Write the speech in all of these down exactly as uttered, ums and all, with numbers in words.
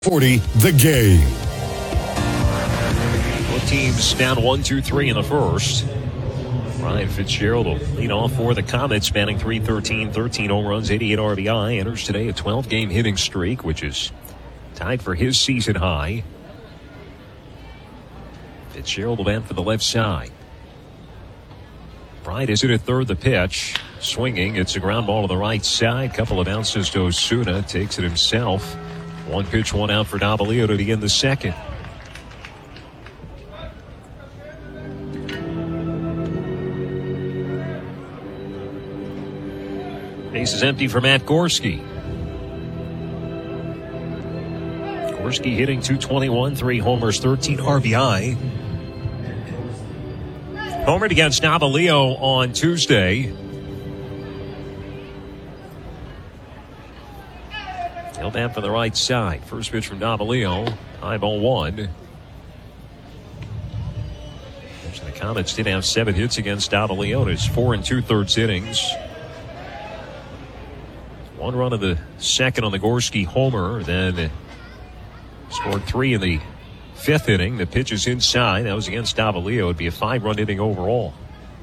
forty, the game. Both teams down one, two, three in the first. Ryan Fitzgerald will lead off for the Comets, spanning three thirteen, thirteen home runs, eighty-eight R B I. Enters today a twelve-game hitting streak, which is tied for his season high. Fitzgerald will bat for the left side. Bryant is in at third, the pitch. Swinging, it's a ground ball to the right side. Couple of bounces to Osuna, takes it himself. One pitch, one out for Davalillo to begin the second. Base is empty for Matt Gorski. Gorski hitting two twenty-one, three homers, thirteen R B I. Homered against Davalillo on Tuesday. He'll bat for the right side. First pitch from Davalillo. High ball one. So the Comets did have seven hits against Davalillo. It's four and two-thirds innings. One run of the second on the Gorski homer. Then scored three in the fifth inning. The pitch is inside. That was against Davalillo. It would be a five-run inning overall.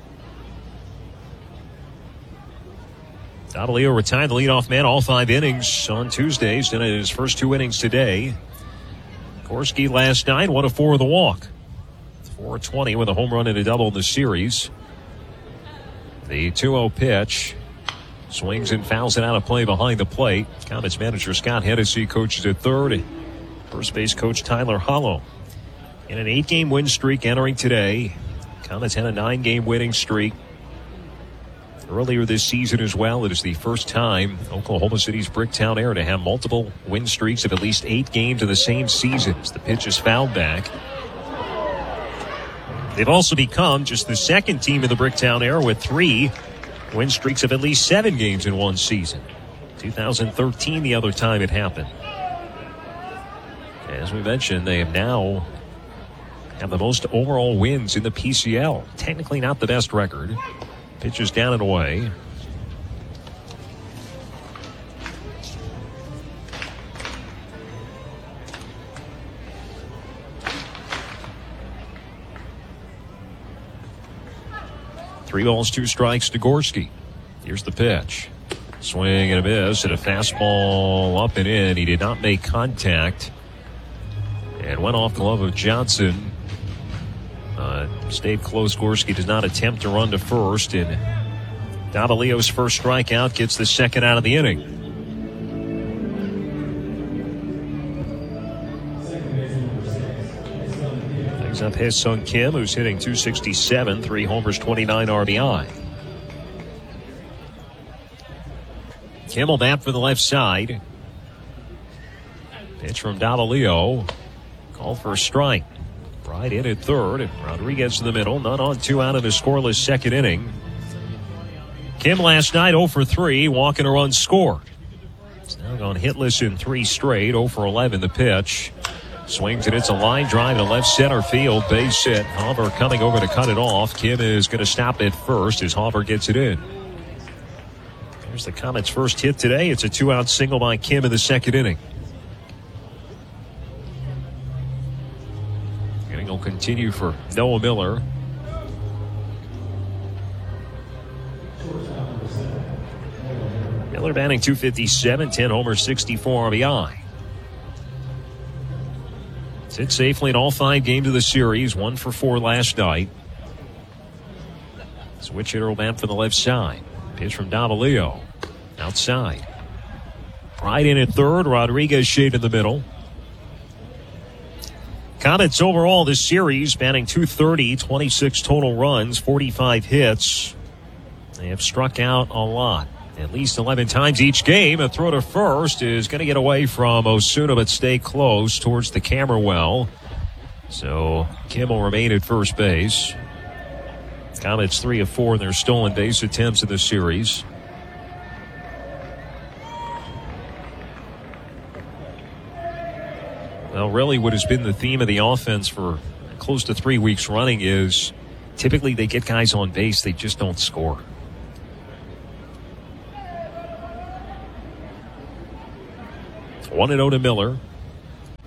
Davalillo retired the leadoff man all five innings on Tuesdays. Then in his first two innings today. Gorski last night, one of four of the walk. four twenty with a home run and a double in the series. The two oh pitch. Swings and fouls it out of play behind the plate. Comets manager Scott Hennessy coaches at third. First base coach Tyler Hollow. In an eight-game win streak entering today. Comets had a nine-game winning streak earlier this season as well. It is the first time Oklahoma City's Bricktown Air to have multiple win streaks of at least eight games in the same season. As the pitch is fouled back. They've also become just the second team in the Bricktown Air with three win streaks of at least seven games in one season. two thousand thirteen, the other time it happened. As we mentioned, they have now have the most overall wins in the P C L. Technically not the best record. Pitches down and away. Three balls, two strikes to Gorski. Here's the pitch. Swing and a miss, and a fastball up and in. He did not make contact. And went off the glove of Johnson. Uh, stayed close. Gorski does not attempt to run to first. And Davalillo's first strikeout gets the second out of the inning. Brings up his son Kim, who's hitting two sixty-seven, three homers, twenty-nine R B I. Kim will bat for the left side. Pitch from Davalillo. Called for a strike. Right in at third, and Rodriguez in the middle. None on, two out of his scoreless second inning. Kim last night oh for three, walking a run scored. He's now gone hitless in three straight. oh for eleven the pitch. Swings and it's a line drive to left center field. Base hit. Hoffer coming over to cut it off. Kim is going to stop at first as Hoffer gets it in. There's the Comets' first hit today. It's a two-out single by Kim in the second inning. Will continue for Noah Miller. Miller batting two fifty-seven, ten homers, sixty-four R B I. Sits safely in all five games of the series, one for four last night. Switch hitter will bat for the left side. Pitch from Davalillo. Outside. Right in at third, Rodriguez shade in the middle. Comets overall this series batting two thirty, twenty-six total runs, forty-five hits. They have struck out a lot, at least eleven times each game. A throw to first is going to get away from Osuna but stay close towards the camera well. So Kim will remain at first base. Comets three of four in their stolen base attempts in the series. Well, really what has been the theme of the offense for close to three weeks running is typically they get guys on base, they just don't score. one and oh to Miller.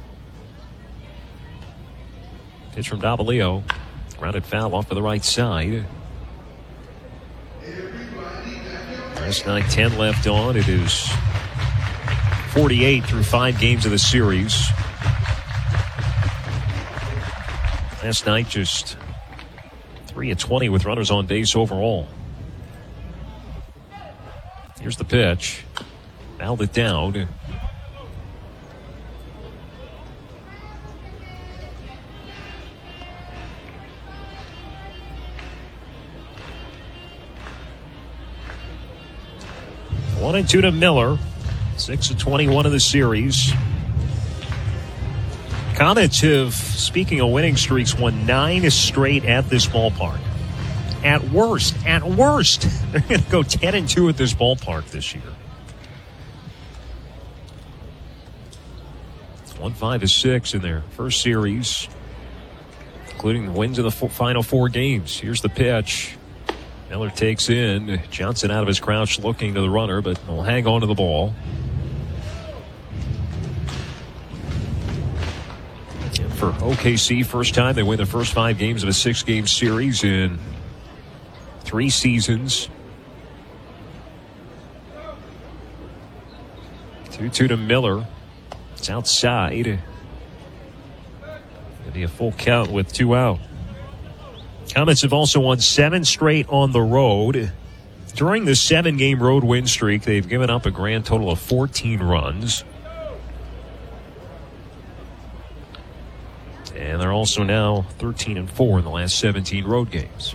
Pitch from Davalillo. Grounded foul off to the right side. Last night, ten left on. It is forty-eight through five games of the series. Last night, just three of twenty with runners on base overall. Here's the pitch. Fouled it down. One and two to Miller. Six of twenty-one of the series. Comets have, speaking of winning streaks, won nine straight at this ballpark. At worst, at worst, they're going to go ten and two at this ballpark this year. One five to six in their first series, including the wins of the four, final four games. Here's the pitch. Miller takes in. Johnson out of his crouch looking to the runner, but will hang on to the ball. And for O K C, first time they win the first five games of a six-game series in three seasons. two two to Miller. It's outside. It'll be a full count with two out. Comets have also won seven straight on the road. During the seven-game road win streak, they've given up a grand total of fourteen runs. And they're also now thirteen and four in the last seventeen road games.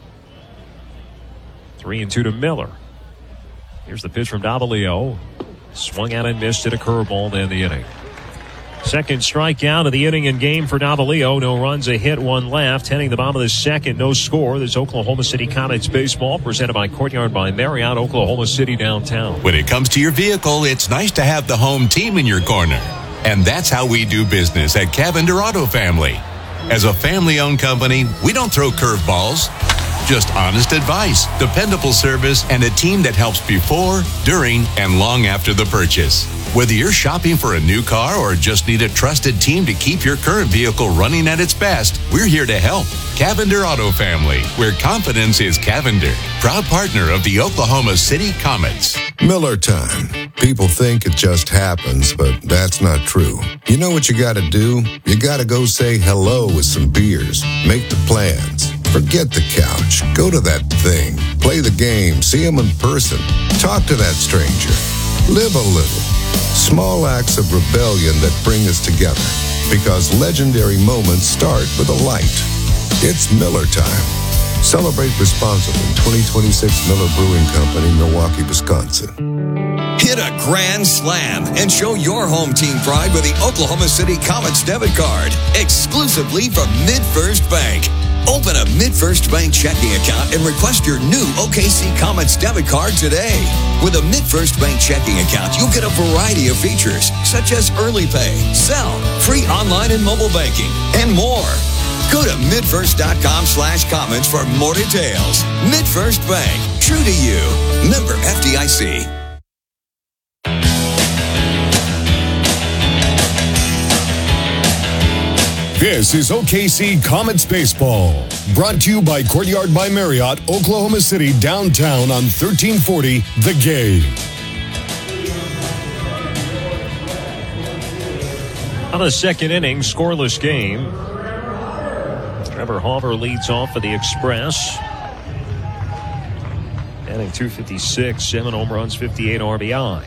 Three and two to Miller. Here's the pitch from Davalillo. Swung out and missed at a curveball to end the inning. Second strikeout of the inning and game for Davalillo. No runs, a hit, one left. Heading the bottom of the second, no score. This Oklahoma City Comets baseball presented by Courtyard by Marriott, Oklahoma City downtown. When it comes to your vehicle, it's nice to have the home team in your corner. And that's how we do business at Cavender Auto Family. As a family-owned company, we don't throw curveballs. Just honest advice, dependable service, and a team that helps before, during, and long after the purchase. Whether you're shopping for a new car or just need a trusted team to keep your current vehicle running at its best, we're here to help. Cavender Auto Family, where confidence is Cavender. Proud partner of the Oklahoma City Comets. Miller time. People think it just happens, but that's not true. You know what you gotta do? You gotta go say hello with some beers. Make the plans. Forget the couch. Go to that thing. Play the game. See them in person. Talk to that stranger. Live a little. Small acts of rebellion that bring us together. Because legendary moments start with a light. It's Miller time. Celebrate responsibly. twenty twenty-six Miller Brewing Company, Milwaukee, Wisconsin. Hit a grand slam and show your home team pride with the Oklahoma City Comets debit card. Exclusively from MidFirst Bank. Open a MidFirst Bank checking account and request your new O K C Comets debit card today. With a MidFirst Bank checking account, you'll get a variety of features, such as early pay, sell, free online and mobile banking, and more. Go to midfirst.com slash comments for more details. MidFirst Bank, true to you. Member F D I C. This is O K C Comets Baseball, brought to you by Courtyard by Marriott, Oklahoma City, downtown on thirteen forty The Game. On the second inning, scoreless game. Trevor Hauver leads off for the Express. Batting two fifty-six, seven home runs, fifty-eight R B I.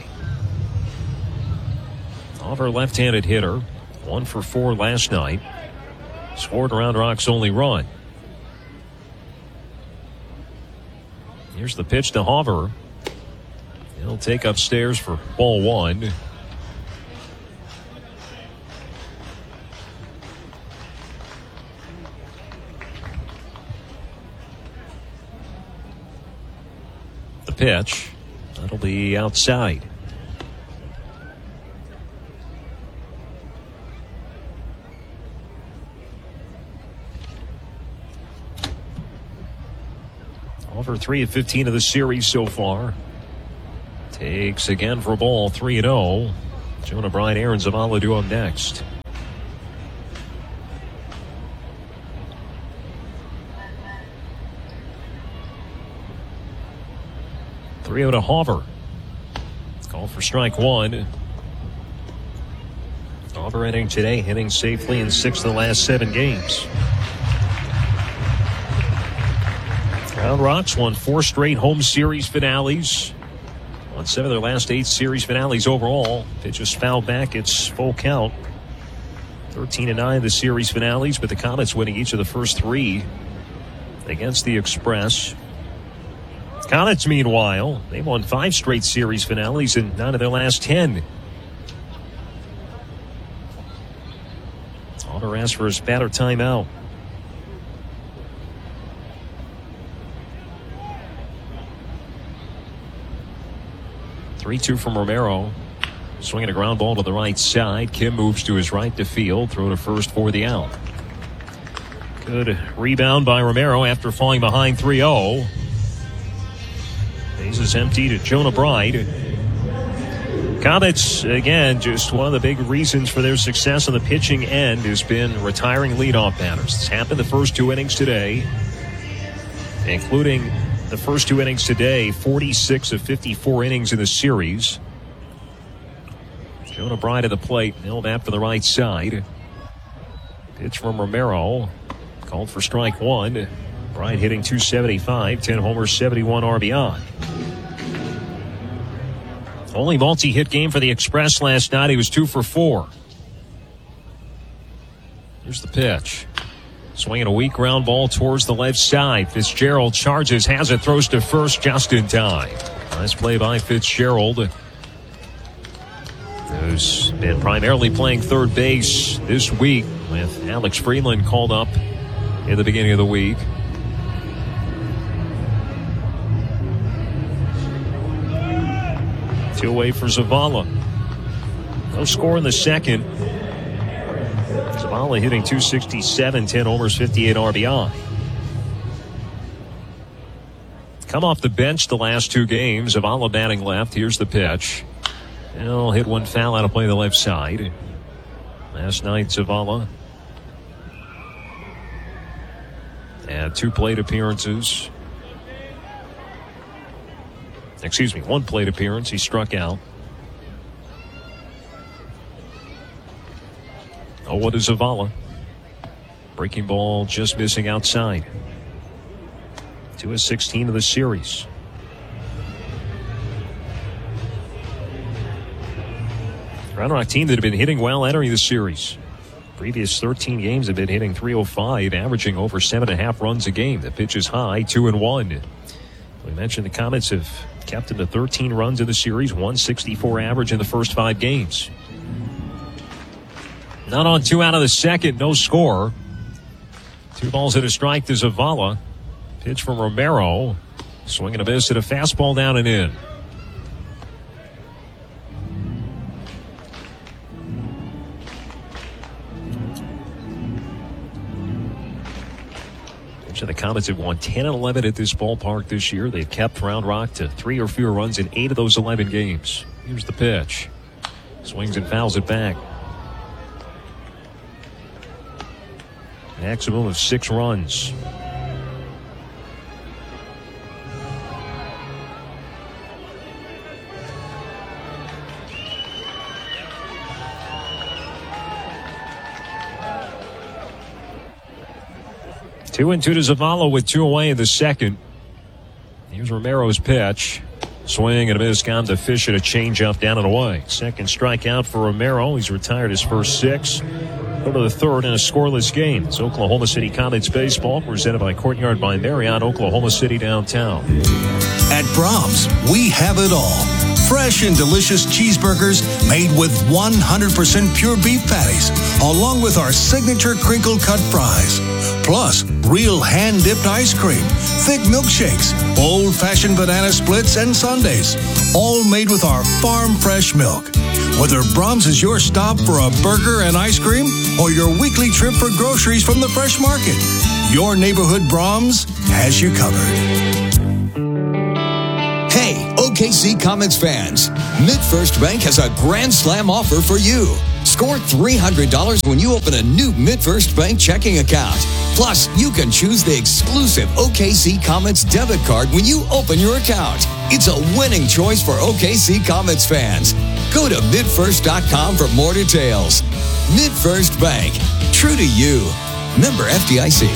Hauver, left-handed hitter, one for four last night. Scored Round Rock's only run. Here's the pitch to Hauver. He'll take upstairs for ball one. The pitch. That'll be outside. Over three of fifteen of the series so far. Takes again for a ball, three and oh. Jonah Bryan, Aaron Zavala do him next. three oh to Hauver. Call for strike one. Hauver hitting today, hitting safely in six of the last seven games. Round Rocks won four straight home series finales. On seven of their last eight series finales overall. They just fouled back its full count. thirteen and nine the series finales, but the Comets winning each of the first three against the Express. Comets, meanwhile, they won five straight series finales in nine of their last ten. Hauver asked for his batter timeout. three two from Romero. Swinging a ground ball to the right side. Kim moves to his right to field. Throw to first for the out. Good rebound by Romero after falling behind three oh. Base is empty to Jonah Bride. Comets, again, just one of the big reasons for their success on the pitching end has been retiring leadoff batters. It's happened the first two innings today, including the first two innings today, forty-six of fifty-four innings in the series. Jonah Bride at the plate, nailed after the right side. Pitch from Romero, called for strike one. Bride hitting two seventy-five, ten homers, seventy-one R B I. Only multi-hit game for the Express last night. He was two for four. Here's the pitch. Swinging a weak ground ball towards the left side. Fitzgerald charges, has it, throws to first just in time. Nice play by Fitzgerald, who's been primarily playing third base this week with Alex Freeland called up in the beginning of the week. Two away for Zavala. No score in the second. Zavala hitting two sixty-seven, ten homers, fifty-eight R B I. Come off the bench the last two games. Zavala batting left. Here's the pitch. He'll hit one foul out of play the left side. Last night, Zavala had two plate appearances. Excuse me, one plate appearance. He struck out. Oh, what is Zavala? Breaking ball just missing outside. two of sixteen of the series. Round Rock team that have been hitting well entering the series. Previous thirteen games have been hitting three oh five, averaging over seven and a half runs a game. The pitch is high, two and one. We mentioned the Comets have kept him to thirteen runs in the series, one sixty-four average in the first five games. Not on two out of the second, no score. Two balls and a strike to Zavala. Pitch from Romero. Swinging a miss at a fastball down and in. The Comets have won ten and eleven at this ballpark this year. They've kept Round Rock to three or fewer runs in eight of those eleven games. Here's the pitch. Swings and fouls it back. Maximum of six runs. Two and two to Zavala with two away in the second. Here's Romero's pitch. Swing and a miss, gone to Fish at a changeup down and away. Second strikeout for Romero. He's retired his first six. Go to the third in a scoreless game. It's Oklahoma City Comets baseball, presented by Courtyard by Marriott, Oklahoma City downtown. At Brahms, we have it all. Fresh and delicious cheeseburgers made with one hundred percent pure beef patties, along with our signature crinkle-cut fries. Plus, real hand-dipped ice cream, thick milkshakes, old-fashioned banana splits, and sundaes, all made with our farm-fresh milk. Whether Brahms is your stop for a burger and ice cream or your weekly trip for groceries from the fresh market, your neighborhood Brahms has you covered. Hey, O K C Comets fans, MidFirst Bank has a Grand Slam offer for you. Score three hundred dollars when you open a new MidFirst Bank checking account. Plus, you can choose the exclusive O K C Comets debit card when you open your account. It's a winning choice for O K C Comets fans. Go to mid first dot com for more details. MidFirst Bank. True to you. Member F D I C.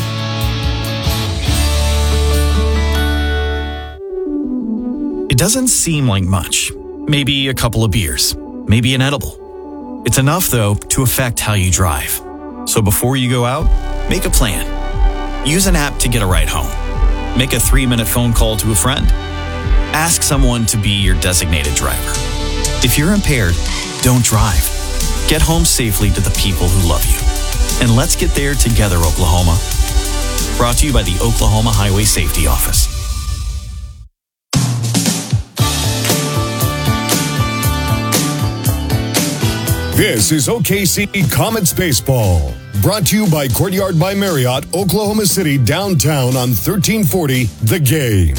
It doesn't seem like much. Maybe a couple of beers. Maybe an edible. It's enough, though, to affect how you drive. So before you go out, make a plan. Use an app to get a ride home. Make a three-minute phone call to a friend. Ask someone to be your designated driver. If you're impaired, don't drive. Get home safely to the people who love you. And let's get there together, Oklahoma. Brought to you by the Oklahoma Highway Safety Office. This is O K C Comets Baseball. Brought to you by Courtyard by Marriott, Oklahoma City, downtown on thirteen forty The Game.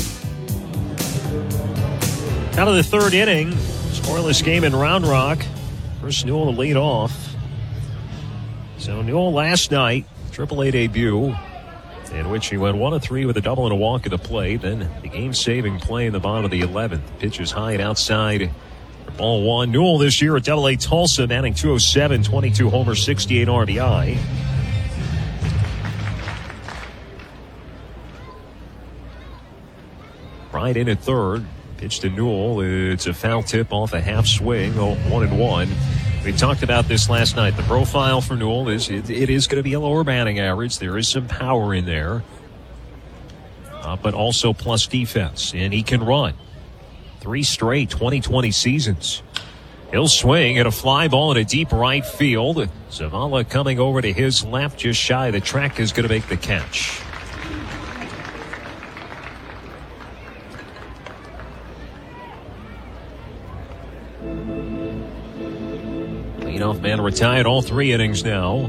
Out of the third inning, scoreless game in Round Rock. First Newell to lead off. So Newell last night, triple A debut, in which he went one of three with a double and a walk at the plate. Then the game-saving play in the bottom of the eleventh. Pitch is high and outside. Ball one. Newell this year at double A Tulsa, batting two oh seven, twenty-two homers, sixty-eight R B I. Right in at third. Pitch to Newell. It's a foul tip off a half swing. Oh, one and one. We talked about this last night. The profile for Newell is it, it is going to be a lower batting average. There is some power in there, uh, but also plus defense, and he can run. Three straight twenty twenty seasons. He'll swing at a fly ball in a deep right field. Zavala coming over to his left, just shy of the track, is going to make the catch. Leadoff man retired all three innings now.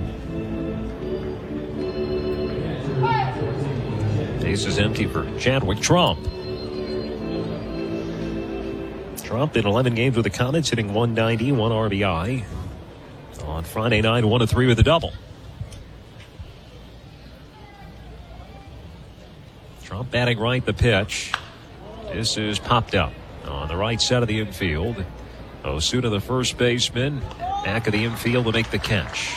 Base is empty for Chadwick Trump. Trump in eleven games with the Comets, hitting one ninety, one R B I. On Friday night, one of three with a double. Trump batting right, the pitch. This is popped up on the right side of the infield. Osuna, the first baseman, back of the infield to make the catch.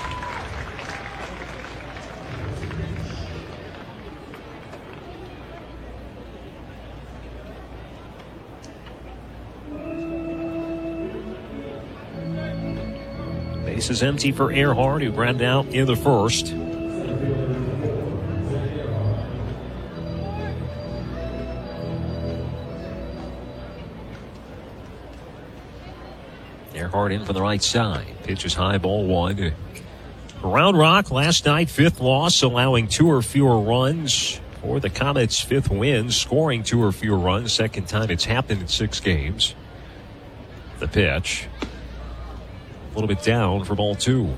Base is empty for Earhart, who grounded out in the first. Earhart in from the right side. Pitch is high, ball one. Round Rock last night, fifth loss, allowing two or fewer runs for the Comets' fifth win, scoring two or fewer runs. Second time it's happened in six games. The pitch. A little bit down for ball two.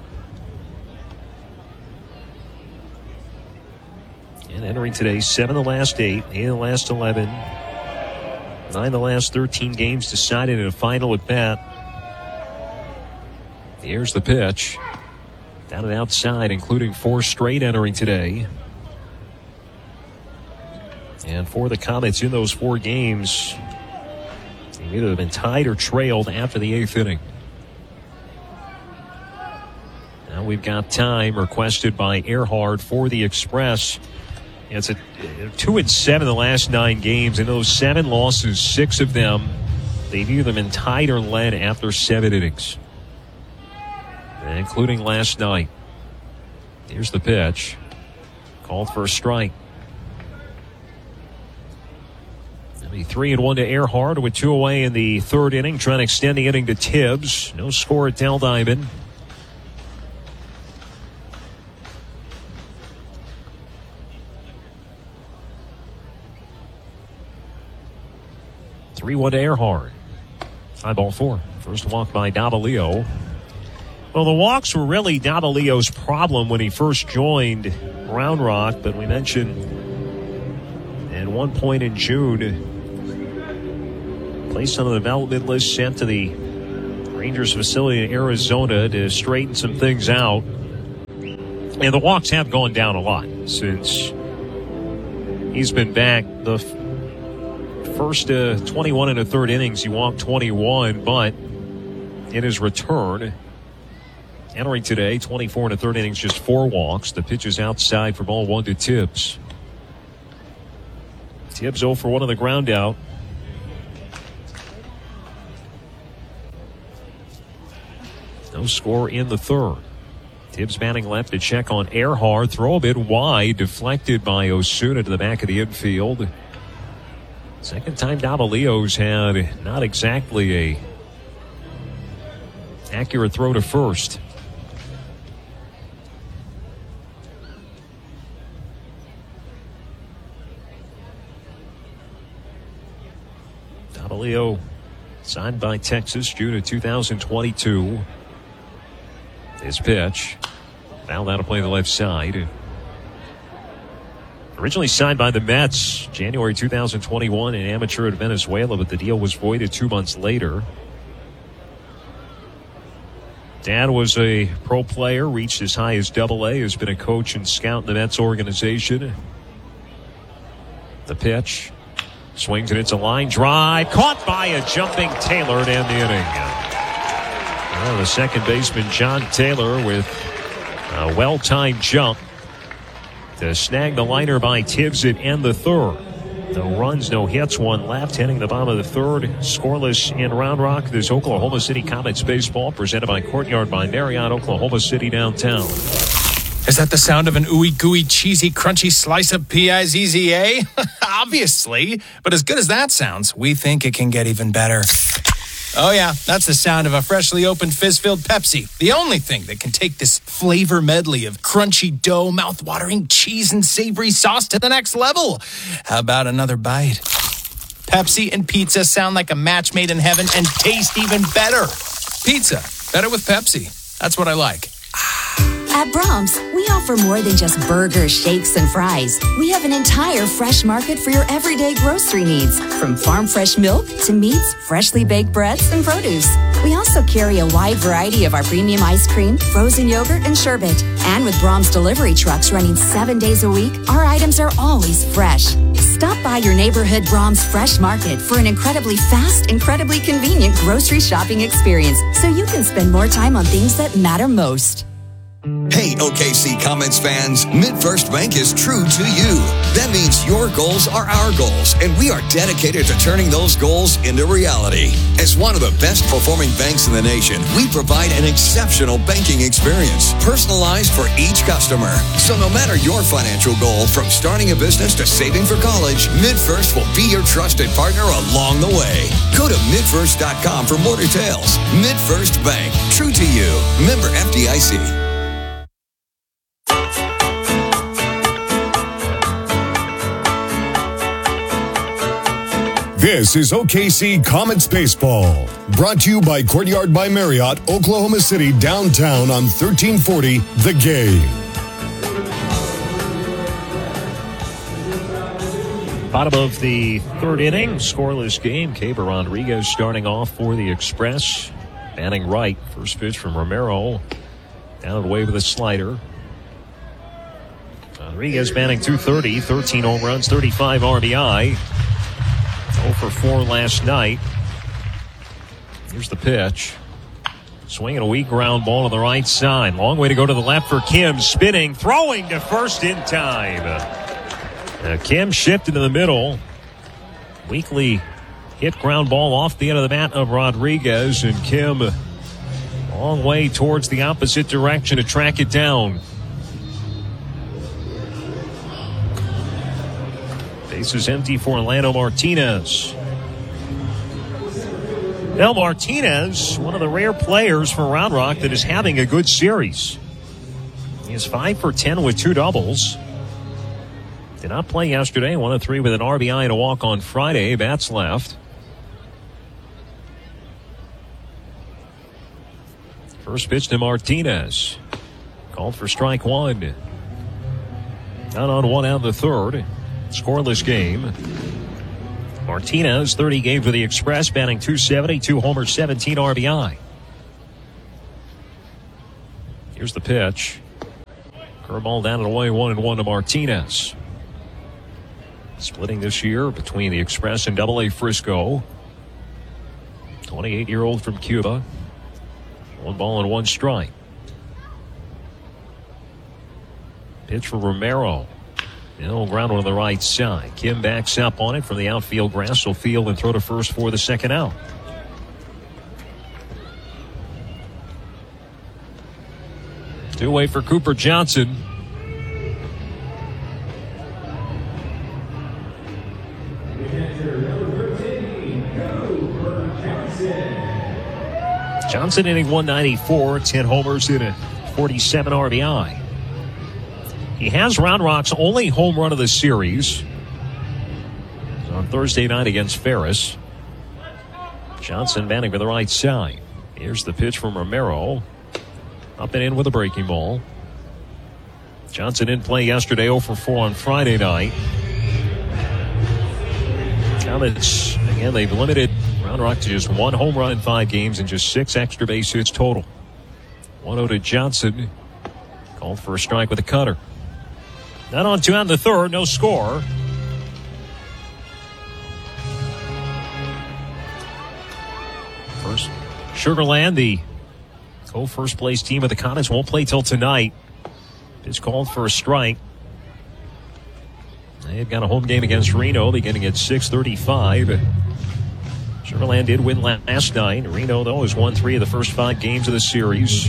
And entering today, seven the last eight, eight the last eleven, nine the last thirteen games decided in a final at bat. Here's the pitch. Down and outside, including four straight entering today. And for the Comets in those four games, they either have been tied or trailed after the eighth inning. Now we've got time requested by Earhart for the Express. It's a two and seven the last nine games. In those seven losses, six of them, they've either been tied or led after seven innings, including last night. Here's the pitch. Called for a strike. That'll be three and one to Earhart with two away in the third inning. Trying to extend the inning to Tibbs. No score at Del Diamond. three one to Earhart. High ball four. First walk by Davalillo. Well, the walks were really Davalillo's problem when he first joined Round Rock, but we mentioned at one point in June, placed on the development list, sent to the Rangers facility in Arizona to straighten some things out. And the walks have gone down a lot since he's been back. The f- first uh, twenty-one and a third innings, he walked twenty-one, but in his return, entering today, twenty-four and a third innings, just four walks. The pitch is outside for ball one to Tibbs. Tibbs oh for one on the ground out. No score in the third. Tibbs batting left to check on Earhart. Throw a bit wide, deflected by Osuna to the back of the infield. Second time Davalillo's had not exactly a accurate throw to first. Davalillo signed by Texas June of two thousand twenty-two. His pitch. Now that'll play the left side. Originally signed by the Mets January two thousand twenty-one, an amateur at Venezuela, but the deal was voided two months later. Dad was a pro player, reached as high as double A, has been a coach and scout in the Mets organization. The pitch. Swings and it's a line drive. Caught by a jumping Taylor to end the inning. Well, the second baseman, John Taylor, with a well-timed jump to snag the liner by Tibbs at end the third. No runs, no hits, one left, heading the bottom of the third. Scoreless in Round Rock. This Oklahoma City Comets baseball presented by Courtyard by Marriott, Oklahoma City downtown. Is that the sound of an ooey gooey cheesy crunchy slice of P I Z Z A? Obviously, but as good as that sounds, we think it can get even better. Oh yeah, that's the sound of a freshly opened fizz-filled Pepsi. The only thing that can take this flavor medley of crunchy dough, mouth-watering cheese, and savory sauce to the next level. How about another bite? Pepsi and pizza sound like a match made in heaven and taste even better. Pizza, better with Pepsi. That's what I like. At Brahms, we offer more than just burgers, shakes, and fries. We have an entire fresh market for your everyday grocery needs, from farm fresh milk to meats, freshly baked breads, and produce. We also carry a wide variety of our premium ice cream, frozen yogurt, and sherbet. And with Brahms delivery trucks running seven days a week, our items are always fresh. Stop by your neighborhood Brahms Fresh Market for an incredibly fast, incredibly convenient grocery shopping experience, so you can spend more time on things that matter most. Hey, O K C Comets fans, MidFirst Bank is true to you. That means your goals are our goals, and we are dedicated to turning those goals into reality. As one of the best performing banks in the nation, we provide an exceptional banking experience, personalized for each customer. So no matter your financial goal, from starting a business to saving for college, MidFirst will be your trusted partner along the way. Go to midfirst dot com for more details. MidFirst Bank, true to you. Member F D I C. This is O K C Comets Baseball, brought to you by Courtyard by Marriott, Oklahoma City, downtown on thirteen forty The Game. Bottom of the third inning, scoreless game. Keber Rodriguez starting off for the Express. Batting right, first pitch from Romero. Down and away with a slider. Rodriguez batting two thirty, thirteen home runs, thirty-five R B I. oh for four last night. Here's the pitch. Swinging a weak ground ball to the right side. Long way to go to the left for Kim. Spinning, throwing to first in time. Now Kim shifted to the middle. Weakly hit ground ball off the end of the bat of Rodriguez. And Kim, long way towards the opposite direction to track it down. Base is empty for Orlando Martinez. Now Martinez, one of the rare players for Round Rock that is having a good series. He is five for ten with two doubles. Did not play yesterday. One of three with an R B I and a walk on Friday. Bats left. First pitch to Martinez. Called for strike one. Down on one out of the third. Scoreless game. Martinez, thirty games with the Express, batting two seventy, two homers, seventeen R B I. Here's the pitch. Curveball down and away, one and one to Martinez. Splitting this year between the Express and Double A Frisco. twenty-eight-year-old from Cuba. One ball and one strike. Pitch for Romero. No ground on the right side. Kim backs up on it from the outfield grass. Will field and throw to first for the second out. Two away for Cooper Johnson. Johnson inning one ninety-four, ten homers in a forty-seven R B I. He has Round Rock's only home run of the series on Thursday night against Ferris. Johnson batting to the right side. Here's the pitch from Romero. Up and in with a breaking ball. Johnson didn't play yesterday, oh for four on Friday night. Comets, again, they've limited Round Rock to just one home run in five games and just six extra base hits total. one oh to Johnson. Called for a strike with a cutter. Not on two out in the third, no score. First, Sugarland, the co-first place team of the Comets, won't play till tonight. It's called for a strike. They've got a home game against Reno beginning at six thirty-five. Sugarland did win last night. Reno, though, has won three of the first five games of the series.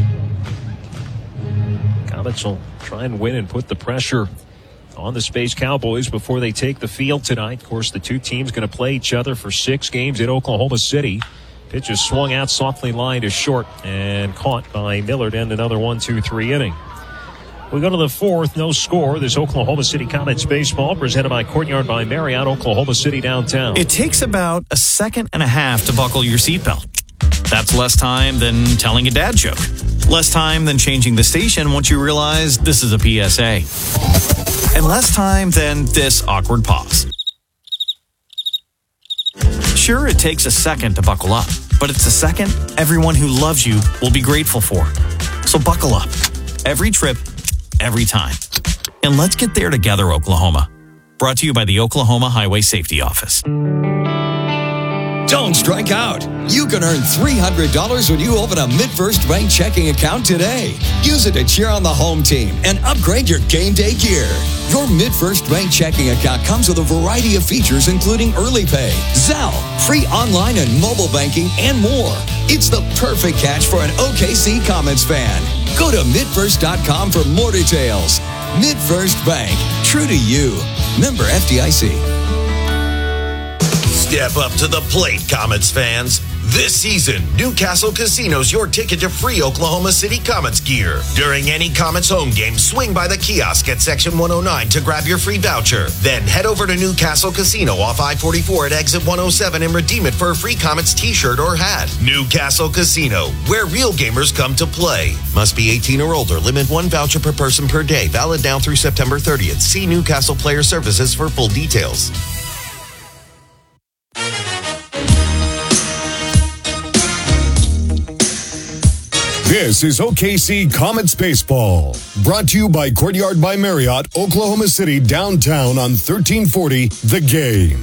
Comets will try and win and put the pressure on the Space Cowboys before they take the field tonight. Of course, the two teams going to play each other for six games in Oklahoma City. Pitch is swung out, softly lined to short, and caught by Miller to end another one two three inning. We go to the fourth, no score. This Oklahoma City Comets baseball presented by Courtyard by Marriott, Oklahoma City downtown. It takes about a second and a half to buckle your seatbelt. That's less time than telling a dad joke. Less time than changing the station once you realize this is a P S A. And less time than this awkward pause. Sure, it takes a second to buckle up, but it's a second everyone who loves you will be grateful for. So buckle up. Every trip, every time. And let's get there together, Oklahoma. Brought to you by the Oklahoma Highway Safety Office. Don't strike out. You can earn three hundred dollars when you open a MidFirst Bank checking account today. Use it to cheer on the home team and upgrade your game day gear. Your MidFirst Bank checking account comes with a variety of features including early pay, Zelle, free online and mobile banking, and more. It's the perfect catch for an O K C Comets fan. Go to mid first dot com for more details. MidFirst Bank, true to you. Member F D I C. Step up to the plate, Comets fans. This season, Newcastle Casino's your ticket to free Oklahoma City Comets gear. During any Comets home game, swing by the kiosk at Section one oh nine to grab your free voucher. Then head over to Newcastle Casino off I forty-four at Exit one oh seven and redeem it for a free Comets t-shirt or hat. Newcastle Casino, where real gamers come to play. Must be eighteen or older. Limit one voucher per person per day. Valid now through September thirtieth. See Newcastle Player Services for full details. This is O K C Comets Baseball, brought to you by Courtyard by Marriott, Oklahoma City, downtown on thirteen forty The Game.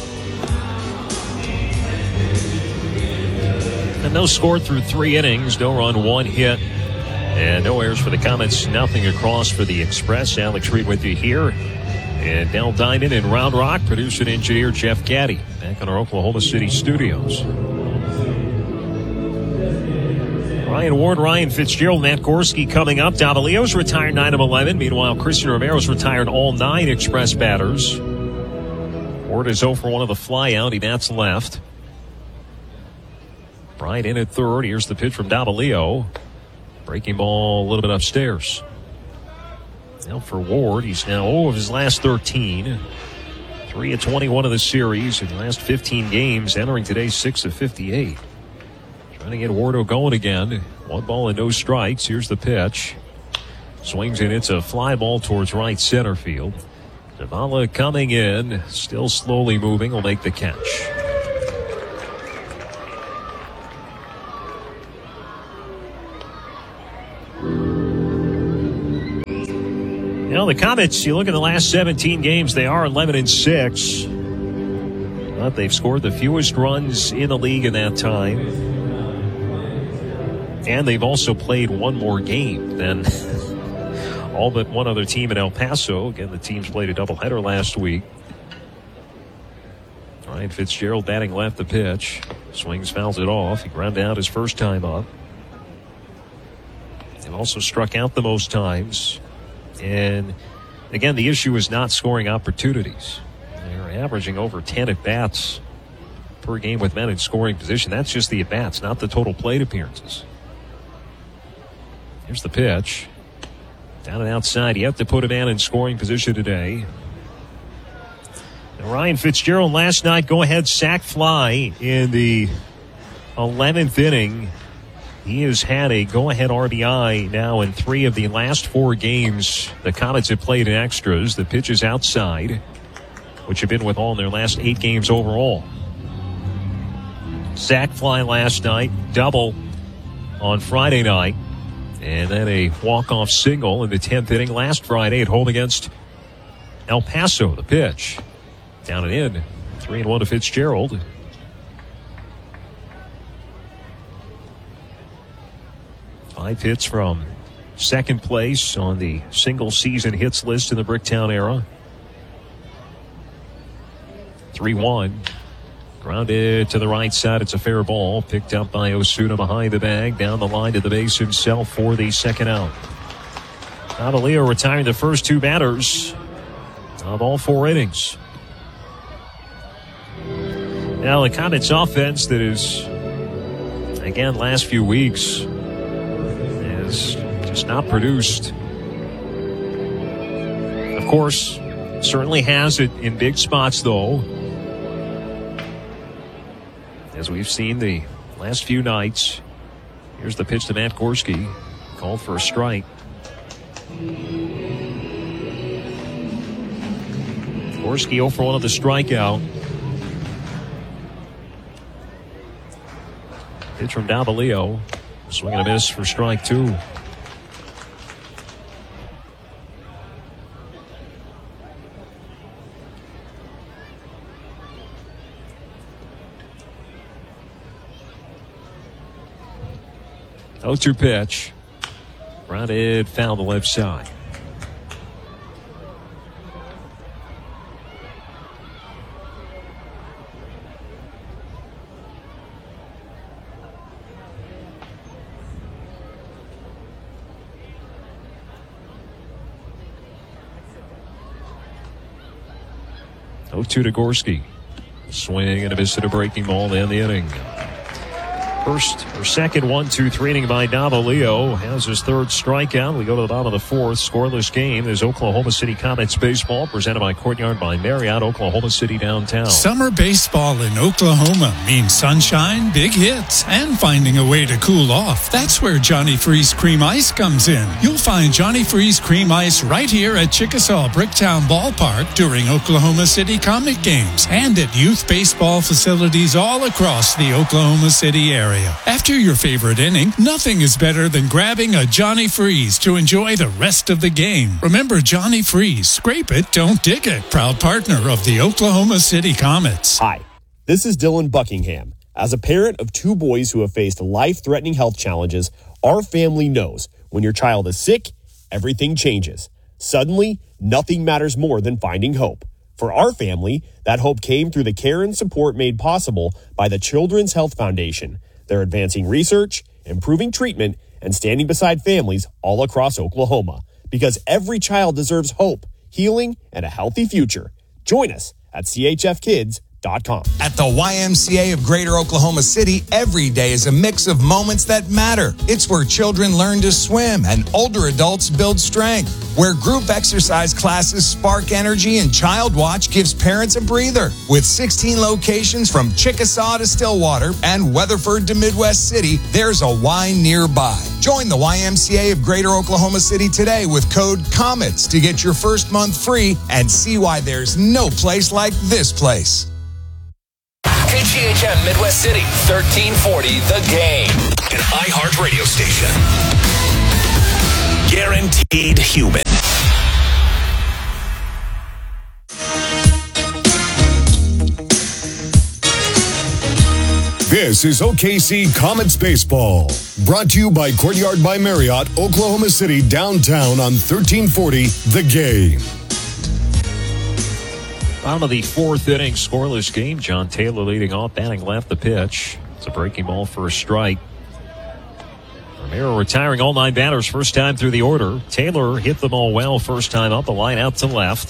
And no score through three innings, no run, one hit, and no errors for the Comets. Nothing across for the Express. Alex Reed with you here. And Dell Diamond in Round Rock, producer and engineer Jeff Gaddy, back in our Oklahoma City studios. Ryan Ward, Ryan Fitzgerald, Matt Gorski coming up. Davalillo's retired nine of eleven. Meanwhile, Christian Romero's retired all nine Express batters. Ward is oh for one of the flyout. He bats left. Bryant in at third. Here's the pitch from Davalillo. Breaking ball a little bit upstairs. Now for Ward, he's now oh of his last thirteen. three of twenty-one of the series in the last fifteen games, entering today six of fifty-eight. Trying to get Wardo going again. One ball and no strikes. Here's the pitch. Swings in. It's a fly ball towards right center field. Zavala coming in. Still slowly moving. Will make the catch. You know, the Comets, you look at the last seventeen games, they are eleven and six. But they've scored the fewest runs in the league in that time. And they've also played one more game than all but one other team in El Paso. Again, the teams played a doubleheader last week. Ryan Fitzgerald batting left the pitch. Swings, fouls it off. He grounded out his first time up. They've also struck out the most times. And again, the issue is not scoring opportunities. They're averaging over ten at-bats per game with men in scoring position. That's just the at-bats, not the total plate appearances. Here's the pitch. Down and outside. You have to put a man in scoring position today. Now, Ryan Fitzgerald last night, go-ahead sac fly in the eleventh inning. He has had a go-ahead R B I now in three of the last four games the Comets have played in extras. The pitch is outside, which have been with all in their last eight games overall. Sac fly last night, double on Friday night, and then a walk-off single in the tenth inning last Friday at home against El Paso. The pitch down and in, three and one to Fitzgerald. Five hits from second place on the single season hits list in the Bricktown era. three one. Grounded to the right side. It's a fair ball. Picked up by Osuna behind the bag. Down the line to the base himself for the second out. Avalio retiring the first two batters of all four innings. Now the Comets offense that is, again, last few weeks has just not produced. Of course, certainly has it in big spots though. As we've seen the last few nights. Here's the pitch to Matt Gorski. Called for a strike. Gorski oh for one of the strikeout. Pitch from Davalillo. Swing and a miss for strike two. oh two pitch. Grounded, foul the left side. oh two to Gorski. Swing and a miss at a breaking ball to end the inning. First or second one, two, three inning by Davalillo has his third strikeout. We go to the bottom of the fourth. Scoreless game. There's Oklahoma City Comets baseball presented by Courtyard by Marriott, Oklahoma City downtown. Summer baseball in Oklahoma means sunshine, big hits, and finding a way to cool off. That's where Johnny Freeze Cream Ice comes in. You'll find Johnny Freeze Cream Ice right here at Chickasaw Bricktown Ballpark during Oklahoma City Comic games and at youth baseball facilities all across the Oklahoma City area. After your favorite inning, nothing is better than grabbing a Johnny Freeze to enjoy the rest of the game. Remember Johnny Freeze, scrape it, don't dig it. Proud partner of the Oklahoma City Comets. Hi, this is Dylan Buckingham. As a parent of two boys who have faced life-threatening health challenges, our family knows when your child is sick, everything changes. Suddenly, nothing matters more than finding hope. For our family, that hope came through the care and support made possible by the Children's Health Foundation. They're advancing research, improving treatment, and standing beside families all across Oklahoma. Because every child deserves hope, healing, and a healthy future. Join us at C H F kids dot com. At the Y M C A of Greater Oklahoma City, every day is a mix of moments that matter. It's where children learn to swim and older adults build strength. Where group exercise classes spark energy and Child Watch gives parents a breather. With sixteen locations from Chickasaw to Stillwater and Weatherford to Midwest City, there's a Y nearby. Join the Y M C A of Greater Oklahoma City today with code COMETS to get your first month free and see why there's no place like this place. K G H M Midwest City, thirteen forty The Game. An iHeart radio station. Guaranteed human. This is O K C Comets Baseball, brought to you by Courtyard by Marriott, Oklahoma City, downtown on thirteen forty The Game. Bottom of the fourth inning, scoreless game. John Taylor leading off, batting left the pitch. It's a breaking ball for a strike. Romero retiring all nine batters first time through the order. Taylor hit the ball well first time up, the line out to left.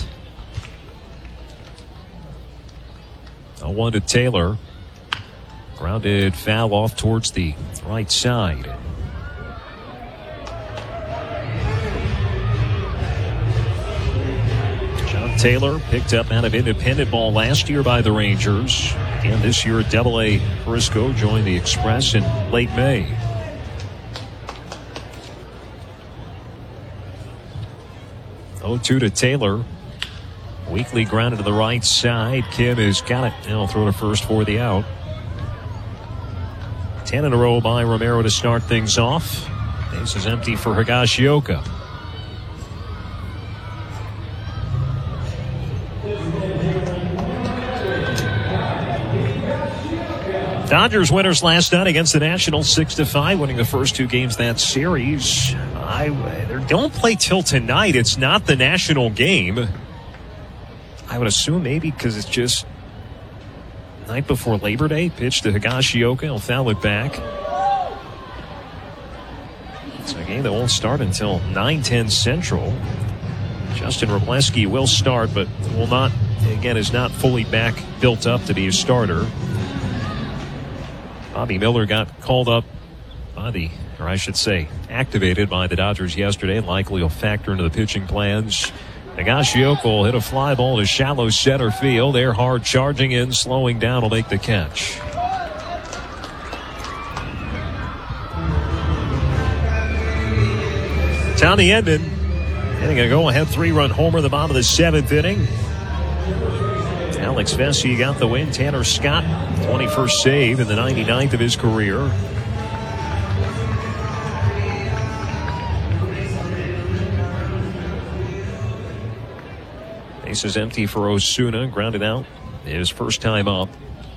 oh one to Taylor. Grounded foul off towards the right side. John Taylor picked up out of independent ball last year by the Rangers. Again this year at Double A Frisco, joined the Express in late May. oh two to Taylor. Weekly grounded to the right side. Kim has got it. Now throw to first for the out. Ten in a row by Romero to start things off. Base is empty for Higashioka. Dodgers winners last night against the Nationals, six to five, winning the first two games of that series. I they don't play till tonight. It's not the national game. I would assume maybe because it's just night before Labor Day. Pitch to Higashioka. He'll foul it back. It's a game that won't start until nine ten Central. Justin Robleski will start, but will not, again, is not fully back, built up to be a starter. Bobby Miller got called up by the, or I should say, activated by the Dodgers yesterday, and likely will factor into the pitching plans. Higashioka will hit a fly ball to shallow center field. They're hard charging in, slowing down will make the catch. Tommy Edman hitting a go-ahead three-run homer in the bottom of the seventh inning. Alex Vesey got the win. Tanner Scott, twenty-first save in the ninety-ninth of his career. Base is empty for Osuna. Grounded out his first time up.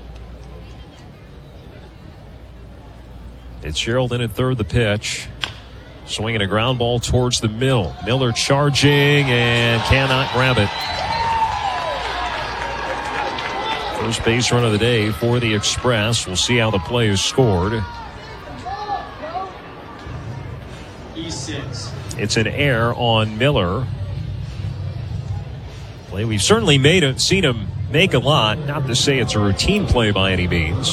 It's Gerald in at third, the pitch. Swinging a ground ball towards the middle. Miller charging and cannot grab it. First base run of the day for the Express. We'll see how the play is scored. E six. It's an error on Miller. Play we've certainly made a, seen him make a lot. Not to say it's a routine play by any means.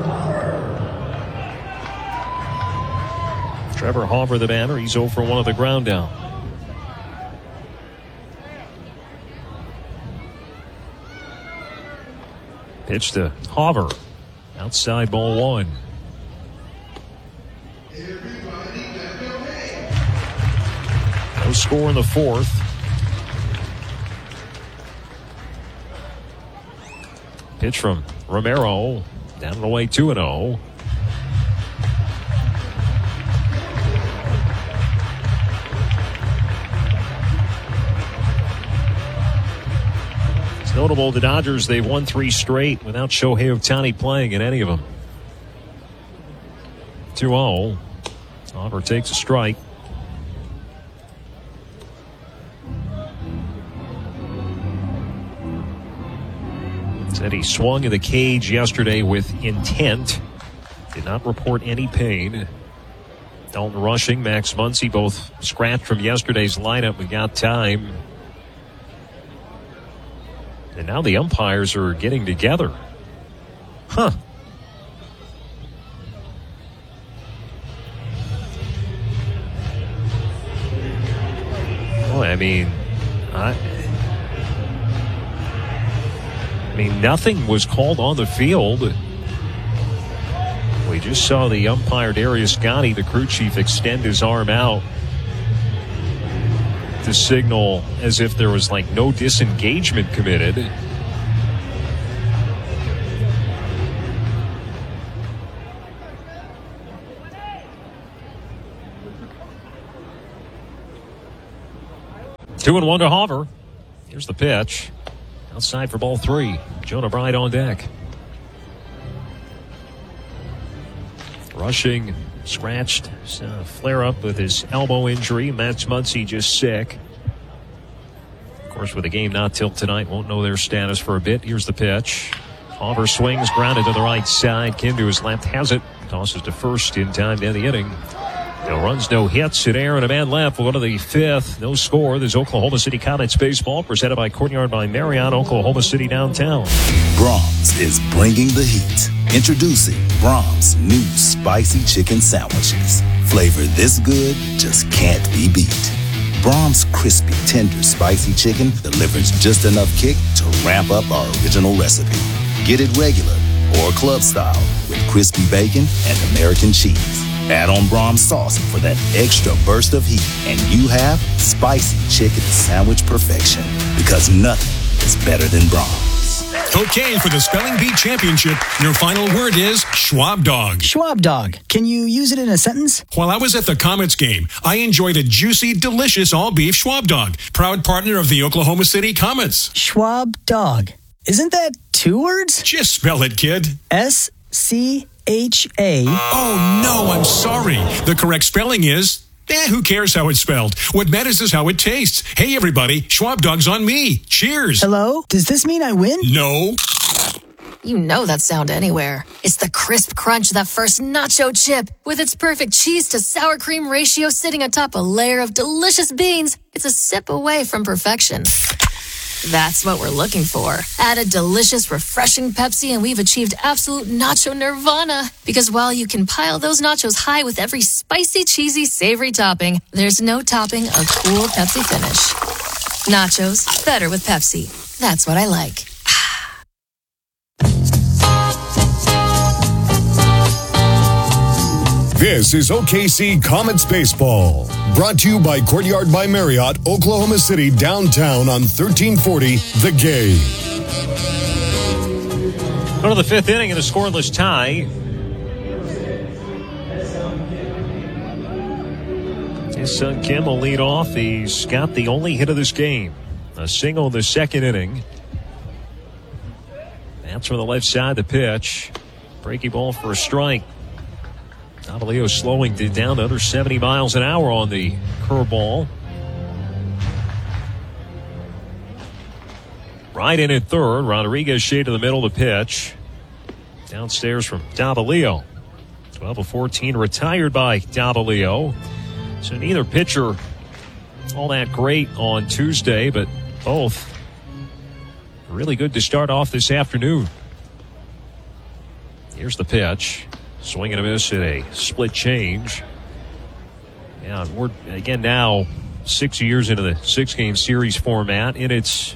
Trevor Hauver, the batter. He's oh for one of the ground down. Pitch to Hauver. Outside ball one. No score in the fourth. Pitch from Romero. Down and away two and oh. Notable, the Dodgers, they've won three straight without Shohei Ohtani playing in any of them. two oh. Hauver takes a strike. Said he swung in the cage yesterday with intent. Did not report any pain. Dalton Rushing, Max Muncy, both scratched from yesterday's lineup. We got time. And now the umpires are getting together. Huh. Boy, I mean, I, I mean, nothing was called on the field. We just saw the umpire, Darius Gotti, the crew chief, extend his arm out to signal as if there was like no disengagement committed. Two and one to Hauver. Here's the pitch. Outside for ball three. Jonah Bride on deck. Rushing, scratched, uh, flare up with his elbow injury. Matt Muncy just sick. Of course, with the game not till tonight, won't know their status for a bit. Here's the pitch. Auber swings, grounded to the right side. Kim to his left has it. Tosses to first in time to end the inning. No runs, no hits. An error and a man left. We'll go to the fifth. No score. There's Oklahoma City Comets baseball presented by Courtyard by Marriott, Oklahoma City downtown. Brahms is bringing the heat. Introducing Brahms new spicy chicken sandwiches. Flavor this good just can't be beat. Brahms crispy, tender, spicy chicken delivers just enough kick to ramp up our original recipe. Get it regular or club style with crispy bacon and American cheese. Add on Brahms sauce for that extra burst of heat, and you have spicy chicken sandwich perfection. Because nothing is better than Brahms. Okay, for the Spelling Bee Championship, your final word is Schwab Dog. Schwab Dog. Can you use it in a sentence? While I was at the Comets game, I enjoyed a juicy, delicious all-beef Schwab Dog. Proud partner of the Oklahoma City Comets. Schwab Dog. Isn't that two words? Just spell it, kid. S C H A. Oh, no, I'm sorry. The correct spelling is, eh, who cares how it's spelled? What matters is how it tastes. Hey, everybody, Schwab Dog's on me. Cheers. Hello? Does this mean I win? No. You know that sound anywhere. It's the crisp crunch of that first nacho chip. With its perfect cheese to sour cream ratio sitting atop a layer of delicious beans, it's a sip away from perfection. That's what we're looking for. Add a delicious, refreshing Pepsi and we've achieved absolute nacho nirvana. Because while you can pile those nachos high with every spicy, cheesy, savory topping, there's no topping a cool Pepsi finish. Nachos, better with Pepsi. That's what I like. This is O K C Comets Baseball, brought to you by Courtyard by Marriott, Oklahoma City, downtown on thirteen forty The Game. Go to the fifth inning in a scoreless tie. His son Kim will lead off. He's got the only hit of this game. A single in the second inning. That's from the left side, the pitch. Breaking ball for a strike. Davalillo slowing it down to under seventy miles an hour on the curveball. Right in at third. Rodriguez shade to the middle of the pitch. Downstairs from Davalillo. twelve of fourteen retired by Davalillo. So neither pitcher all that great on Tuesday, but both really good to start off this afternoon. Here's the pitch. Swing and a miss at a split change. Yeah, we're again now six years into the six-game series format, and it's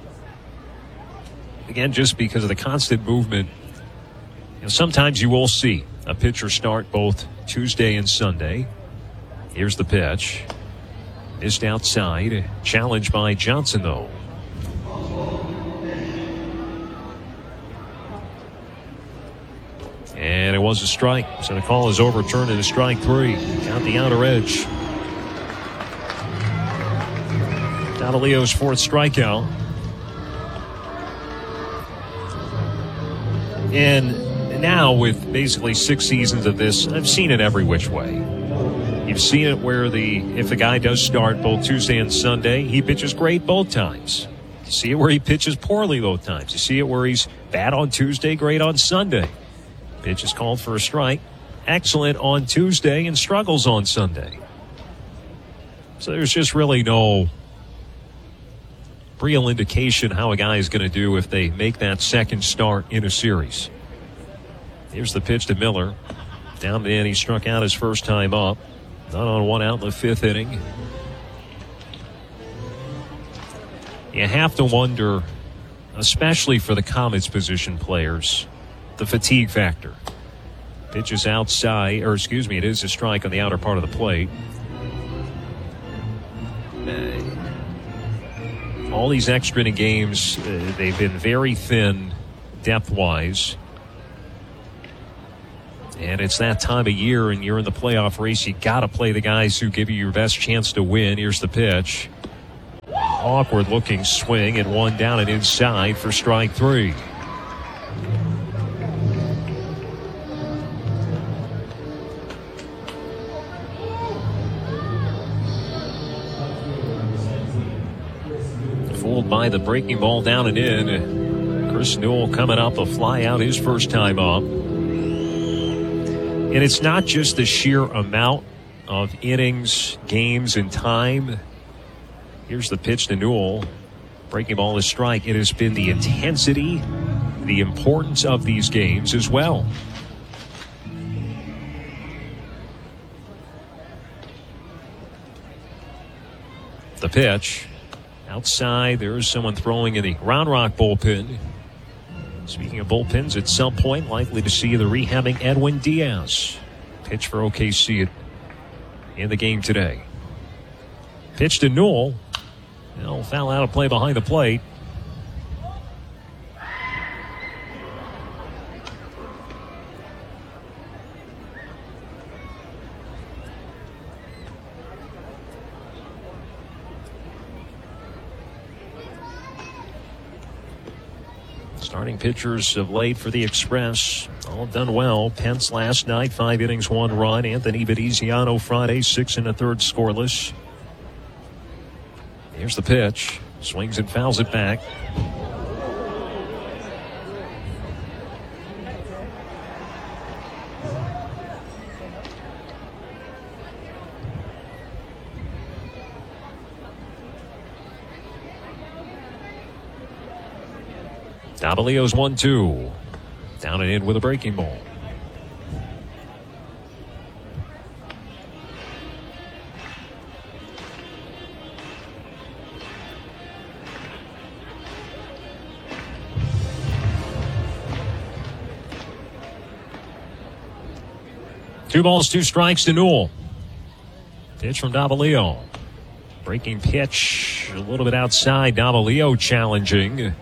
again just because of the constant movement. You know, sometimes you will see a pitcher start both Tuesday and Sunday. Here's the pitch. Missed outside. Challenged by Johnson, though. And it was a strike. So the call is overturned to strike three. Got the outer edge. Davalillo's fourth strikeout. And now with basically six seasons of this, I've seen it every which way. You've seen it where the if the guy does start both Tuesday and Sunday, he pitches great both times. You see it where he pitches poorly both times. You see it where he's bad on Tuesday, great on Sunday. Pitch is called for a strike. Excellent on Tuesday and struggles on Sunday. So there's just really no real indication how a guy is going to do if they make that second start in a series. Here's the pitch to Miller. Down the end, he struck out his first time up. Not on one out in the fifth inning. You have to wonder, especially for the Comets position players, the fatigue factor. Pitch is outside, or excuse me, it is a strike on the outer part of the plate. Uh, all these extra inning games, uh, they've been very thin depth-wise. And it's that time of year, and you're in the playoff race. You got to play the guys who give you your best chance to win. Here's the pitch. Awkward-looking swing, and one down and inside for strike three. fooled by the breaking ball down and in. Chris Newell coming up a fly out his first time up. And it's not just the sheer amount of innings, games, and time. Here's the pitch to Newell. Breaking ball is strike. It has been the intensity, the importance of these games as well. The pitch. Outside, there's someone throwing in the Round Rock bullpen. Speaking of bullpens, at some point, likely to see the rehabbing Edwin Diaz. Pitch for O K C in the game today. Pitch to Newell. He'll foul out a play behind the plate. Starting pitchers of late for the Express, all done well. Pence last night, five innings, one run. Anthony Veneziano Friday, six and a third scoreless. Here's the pitch. Swings and fouls it back. Davalillo's one two. Down and in with a breaking ball. Two balls, two strikes to Newell. Pitch from Davalillo. Breaking pitch a little bit outside. Davalillo challenging.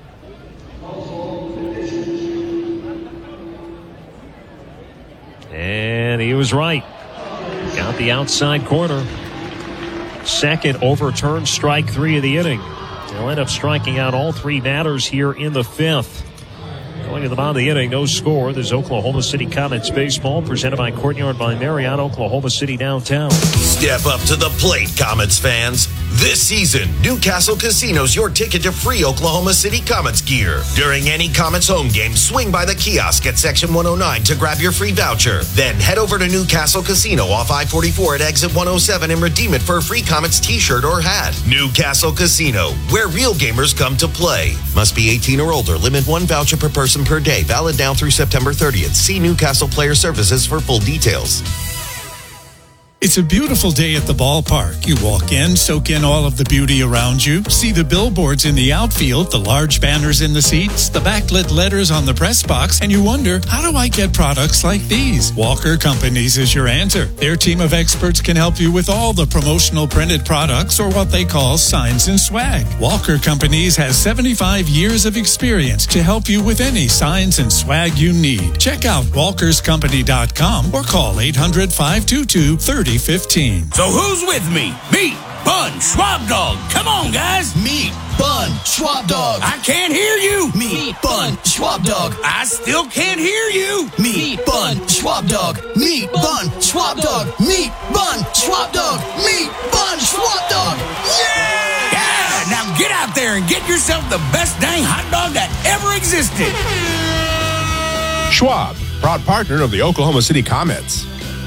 And he was right. Got the outside corner. Second overturned strike three of the inning. They'll end up striking out all three batters here in the fifth. Going to the bottom of the inning, no score. This is Oklahoma City Comets baseball presented by Courtyard by Marriott, Oklahoma City downtown. Step up to the plate, Comets fans. This season, Newcastle Casino's your ticket to free Oklahoma City Comets gear. During any Comets home game, swing by the kiosk at Section one oh nine to grab your free voucher. Then head over to Newcastle Casino off I forty-four at Exit one oh seven and redeem it for a free Comets t-shirt or hat. Newcastle Casino, where real gamers come to play. Must be eighteen or older. Limit one voucher per person per day. Valid now through September thirtieth. See Newcastle Player Services for full details. It's a beautiful day at the ballpark. You walk in, soak in all of the beauty around you, see the billboards in the outfield, the large banners in the seats, the backlit letters on the press box, and you wonder, how do I get products like these? Walker Companies is your answer. Their team of experts can help you with all the promotional printed products, or what they call signs and swag. Walker Companies has seventy-five years of experience to help you with any signs and swag you need. Check out walkers company dot com or call eight hundred, five two two, three oh one five. So who's with me? Meat, Bun, Schwab Dog. Come on, guys. Meat, Bun, Schwab Dog. I can't hear you. Meat, Bun, Schwab Dog. I still can't hear you. Meat, Bun, Schwab Dog. Meat, Bun, Schwab Dog. Meat, Bun, Schwab Dog. Meat, Bun, Schwab Dog. Yeah! Yeah! Now get out there and get yourself the best dang hot dog that ever existed. Schwab, proud partner of the Oklahoma City Comets.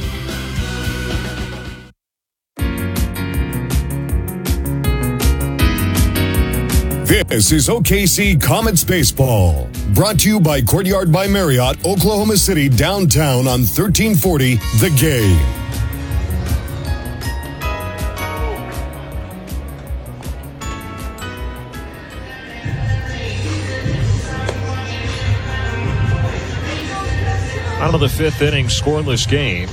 This is O K C Comets Baseball. Brought to you by Courtyard by Marriott, Oklahoma City downtown on thirteen forty The Game. Out of the fifth inning, scoreless game.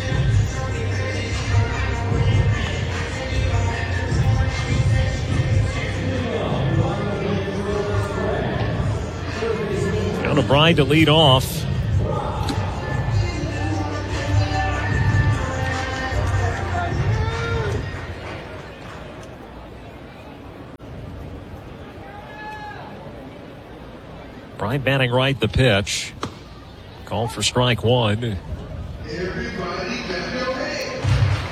Bride to lead off. Bride batting right, the pitch. Called for strike one. Everybody got their